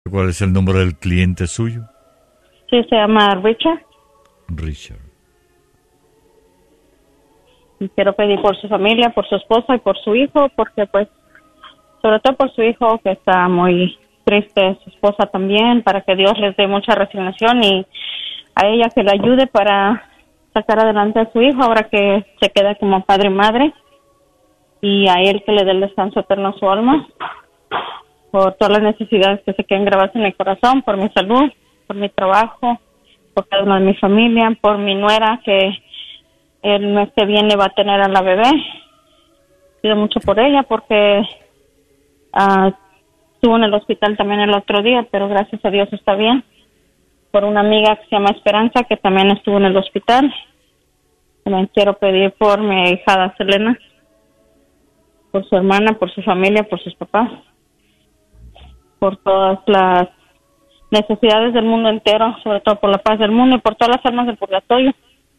¿Cuál es el nombre del cliente suyo? Sí, se llama Richard. Richard. Y quiero pedir por su familia, por su esposa y por su hijo, porque pues, sobre todo por su hijo, que está muy triste, su esposa también, para que Dios les dé mucha resignación y a ella que le ayude para sacar adelante a su hijo, ahora que se queda como padre y madre, y a él que le dé el descanso eterno a su alma, por todas las necesidades que se queden grabadas en el corazón, por mi salud, por mi trabajo, por cada una de mi familia, por mi nuera que el mes que viene va a tener a la bebé. Pido mucho por ella porque estuvo en el hospital también el otro día, pero gracias a Dios está bien. Por una amiga que se llama Esperanza, que también estuvo en el hospital. También quiero pedir por mi hijada Selena, por su hermana, por su familia, por sus papás, por todas las necesidades del mundo entero, sobre todo por la paz del mundo y por todas las almas del purgatorio.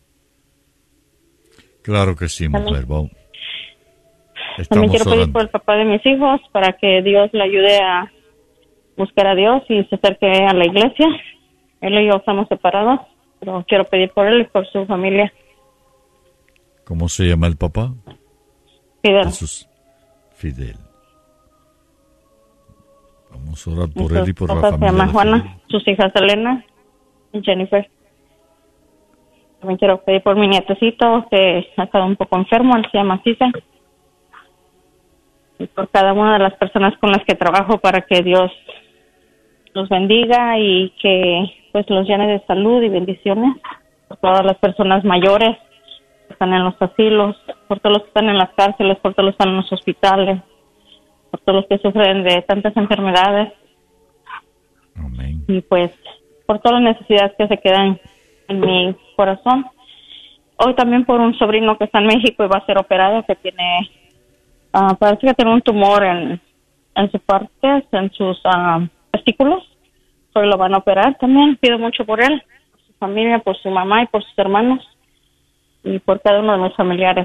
Claro que sí, mujer. También quiero pedir por el papá de mis hijos, para que Dios le ayude a buscar a Dios y se acerque a la iglesia. Él y yo estamos separados, pero quiero pedir por él y por su familia. ¿Cómo se llama el papá? Fidel. Jesús. Fidel. Vamos a orar por él y por la familia. Se llama Juana, sus hijas Elena y Jennifer. También quiero pedir por mi nietecito que ha estado un poco enfermo, él se llama Cisa. Y por cada una de las personas con las que trabajo, para que Dios los bendiga y que pues los llene de salud y bendiciones. Por todas las personas mayores que están en los asilos, por todos los que están en las cárceles, por todos los que están en los hospitales, por todos los que sufren de tantas enfermedades. Amén. Y pues por todas las necesidades que se quedan en mi corazón. Hoy también por un sobrino que está en México y va a ser operado, que tiene, parece que tiene un tumor en sus partes, en sus testículos. Hoy lo van a operar también. Pido mucho por él, por su familia, por su mamá y por sus hermanos y por cada uno de mis familiares.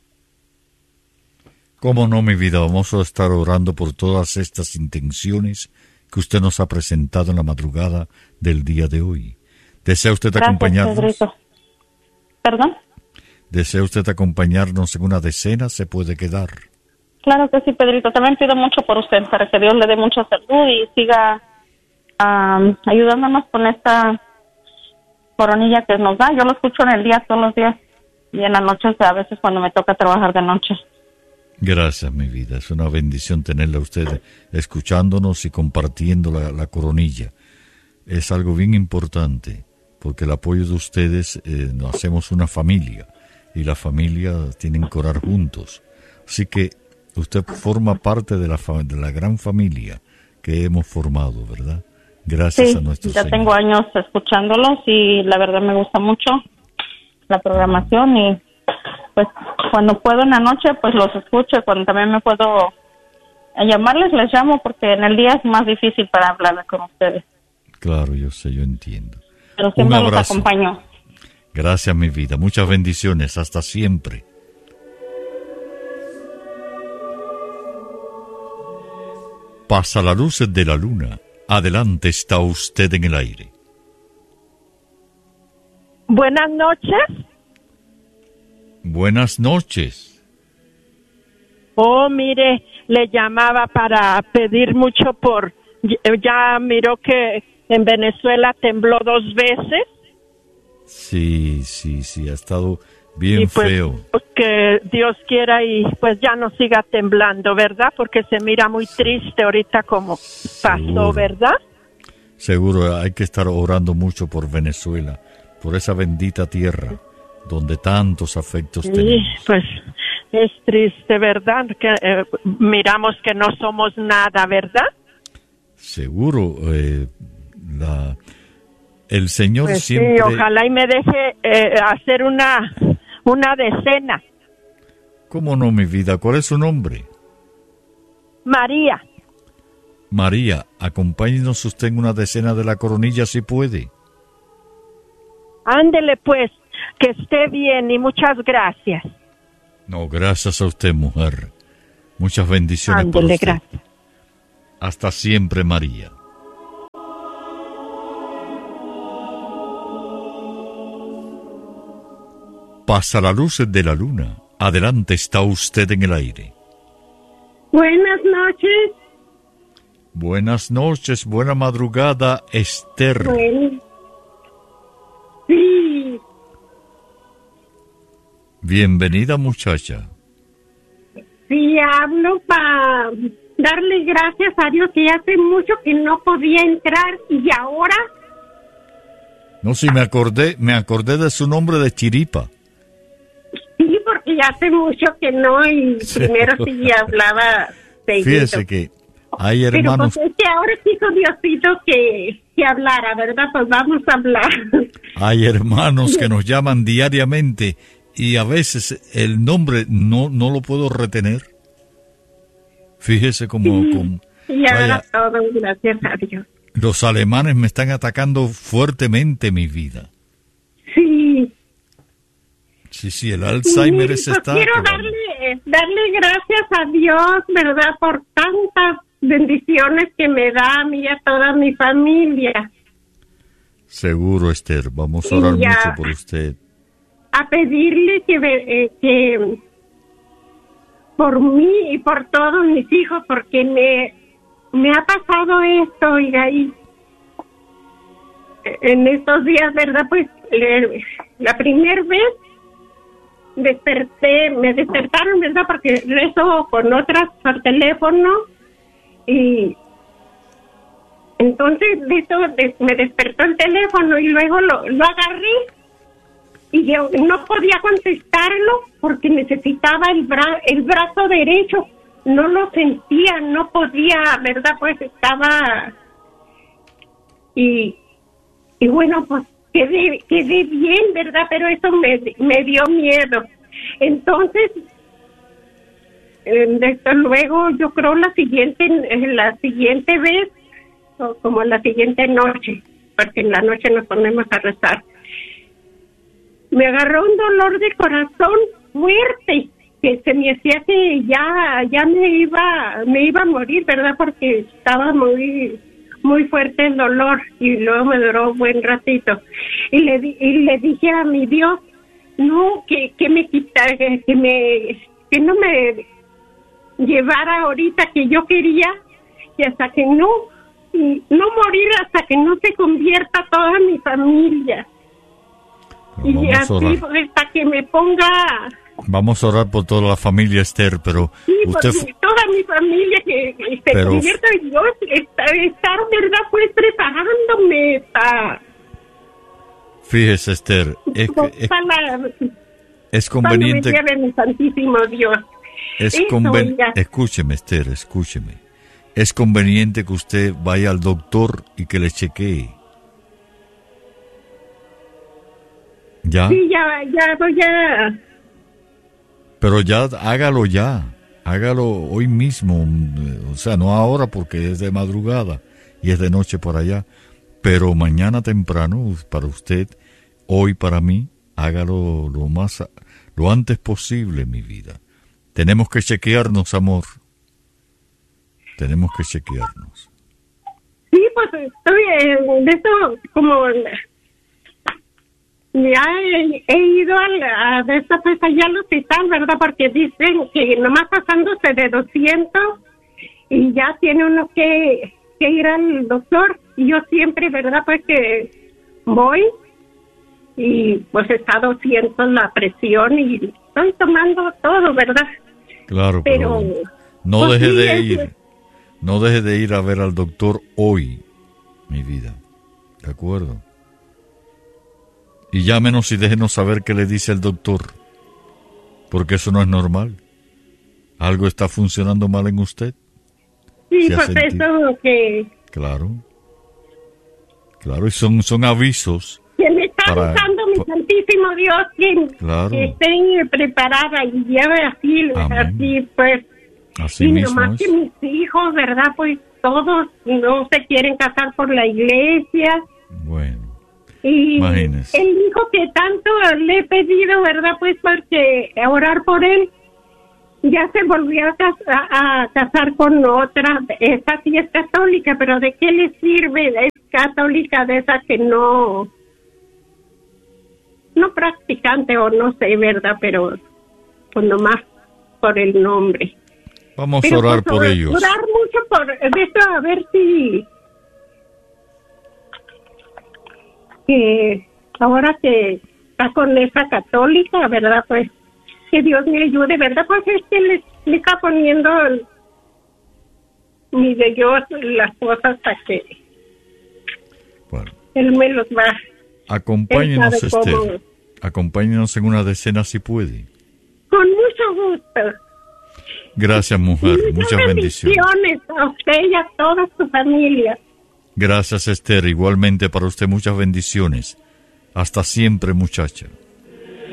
¿Cómo no, mi vida? Vamos a estar orando por todas estas intenciones que usted nos ha presentado en la madrugada del día de hoy. ¿Desea usted acompañarnos? Pedrito. ¿Perdón? ¿Desea usted acompañarnos en una decena? ¿Se puede quedar? Claro que sí, Pedrito. También pido mucho por usted, para que Dios le dé mucha salud y siga ayudándonos con esta coronilla que nos da. Yo lo escucho en el día, todos los días, y en la noche, a veces cuando me toca trabajar de noche. Gracias, mi vida. Es una bendición tenerla a usted escuchándonos y compartiendo la coronilla. Es algo bien importante, porque el apoyo de ustedes, nos hacemos una familia, y la familia tienen que orar juntos. Así que usted forma parte de la gran familia que hemos formado, ¿verdad? Gracias a nuestro Señor. Ya tengo años escuchándolos y la verdad me gusta mucho la programación, y pues cuando puedo en la noche pues los escucho, cuando también me puedo llamarles, les llamo, porque en el día es más difícil para hablar con ustedes. Claro, yo sé, yo entiendo. Pero siempre los acompaño. Gracias, mi vida. Muchas bendiciones. Hasta siempre. Pasa la luz de la luna. Adelante, está usted en el aire. Buenas noches. Buenas noches. Oh, mire, le llamaba para pedir mucho por... Ya miró que en Venezuela tembló 2 veces. Sí, ha estado bien pues, feo. Que Dios quiera y pues ya no siga temblando, ¿verdad? Porque se mira muy triste ahorita como pasó, ¿verdad? Seguro, hay que estar orando mucho por Venezuela, por esa bendita tierra donde tantos afectos tenemos. Pues es triste, ¿verdad? Que miramos que no somos nada, ¿verdad? Seguro, el Señor pues siempre... Sí, ojalá y me deje hacer una decena. ¿Cómo no, mi vida? ¿Cuál es su nombre? María. María, acompáñenos usted en una decena de la coronilla si puede. Ándele pues, que esté bien y muchas gracias. No, gracias a usted, mujer. Muchas bendiciones. Ándele, para usted. Gracias. Hasta siempre, María. pasa la luz de la luna. Adelante, está usted en el aire. Buenas noches. Buenas noches, buena madrugada, Esther. Bueno. Sí. Bienvenida, muchacha. Sí, hablo para darle gracias a Dios que hace mucho que no podía entrar y ahora... No, sí, me acordé de su nombre de chiripa. Sí, porque ya hace mucho que no y Sí. primero sí hablaba seguido. Fíjese que hay hermanos, Pero pues es que ahora quiso Diosito que hablara, ¿verdad? Pues vamos a hablar. hay hermanos que nos llaman diariamente y a veces el nombre no lo puedo retener. Fíjese como Y ahora vaya, todo, gracias a Dios. los alemanes me están atacando fuertemente mi vida. Sí. Sí, el Alzheimer Pues se está quiero acabando. darle gracias a Dios, ¿verdad? Por tantas bendiciones que me da a mí y a toda mi familia. Seguro, Esther, vamos a orar Y ya. mucho por usted. A pedirle que por mí y por todos mis hijos, porque me ha pasado esto, oiga, y en estos días, ¿verdad? Pues la primera vez me despertaron, ¿verdad? Porque rezo con otras por teléfono y entonces me despertó el teléfono y luego lo agarré y yo no podía contestarlo porque necesitaba el brazo derecho, no lo sentía, no podía, ¿verdad? Pues estaba y bueno, pues quedé bien, ¿verdad? Pero eso me dio miedo. Entonces, desde luego, yo creo la siguiente vez, o como la siguiente noche, porque en la noche nos ponemos a rezar, me agarró un dolor de corazón fuerte, que se me hacía que ya me iba a morir, ¿verdad? Porque estaba muy fuerte el dolor y luego me duró un buen ratito y le dije a mi Dios no que me quitara, que no me llevara ahorita que yo quería y hasta que no morir, hasta que no se convierta toda mi familia. Bueno, Y así hasta que me ponga... Vamos a orar por toda la familia, Esther, pero Sí, usted... porque toda mi familia que se Pero- convierta en Dios, estar, ¿verdad? Pues preparándome para... Fíjese, Esther, es conveniente... Cuando me lleve mi santísimo Dios. Oiga. Escúcheme, Esther, escúcheme. Es conveniente que usted vaya al doctor y que le chequee. ¿Ya? Sí, ya voy a... Pero ya, hágalo hoy mismo, o sea, no ahora porque es de madrugada y es de noche por allá, pero mañana temprano para usted, hoy para mí, hágalo lo antes posible, mi vida. Tenemos que chequearnos, amor. Tenemos que chequearnos. Sí, pues estoy de eso como... Ya he ido pues allá al hospital, ¿verdad? Porque dicen que nomás pasándose de 200 y ya tiene uno que ir al doctor. Y yo siempre, ¿verdad? Pues que voy y pues está a 200 la presión y estoy tomando todo, ¿verdad? Claro, pero no pues, deje sí, de ir. No deje de ir a ver al doctor hoy, mi vida. ¿De acuerdo? Y llámenos y déjenos saber qué le dice el doctor. Porque eso no es normal. Algo está funcionando mal en usted. Sí, ¿Se ha pues sentido? eso que... Claro, y son avisos. Que me está para- buscando mi santísimo Dios Claro. que esté preparada y lleve Amén. así pues. Así Y mismo nomás es. que mis hijos, ¿verdad? Pues todos no se quieren casar por la iglesia. Bueno, Y imagínese. el hijo que tanto le he pedido, ¿verdad? Pues porque orar por él, ya se volvió a casar con otra. Esta sí es católica, pero ¿de qué le sirve? Es católica de esa que no no practicante o no sé, ¿verdad? Pero pues nomás por el nombre. Vamos Pero, a orar pues, por ellos. Orar mucho por esto, a ver si que ahora que está con esa católica, ¿verdad? Pues que Dios me ayude, ¿verdad? Pues es que le está poniendo ni de yo las cosas hasta que Bueno, Él me los va. acompáñenos, Él sabe cómo. Esther. Acompáñenos en una decena si puede. Con mucho gusto. Gracias, mujer. Muchas bendiciones. A usted y a toda su familia. Gracias, Esther. Igualmente para usted muchas bendiciones. Hasta siempre, muchacha.